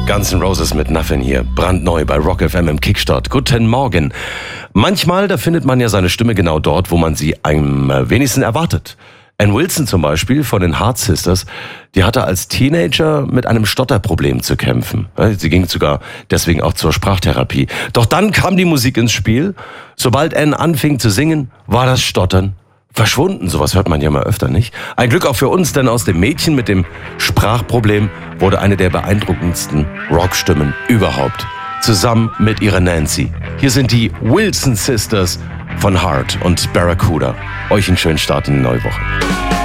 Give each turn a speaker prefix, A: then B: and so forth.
A: Guns N' Roses mit Nothing hier, brandneu bei Rock FM im Kickstart. Guten Morgen. Manchmal, da findet man ja seine Stimme genau dort, wo man sie am wenigsten erwartet. Ann Wilson zum Beispiel von den Heart Sisters, die hatte als Teenager mit einem Stotterproblem zu kämpfen. Sie ging sogar deswegen auch zur Sprachtherapie. Doch dann kam die Musik ins Spiel. Sobald Ann anfing zu singen, war das Stottern verschwunden. Sowas hört man ja mal öfter, nicht? Ein Glück auch für uns, denn aus dem Mädchen mit dem Sprachproblem wurde eine der beeindruckendsten Rockstimmen überhaupt. Zusammen mit ihrer Nancy. Hier sind die Wilson Sisters von Heart und Barracuda. Euch einen schönen Start in die neue Woche.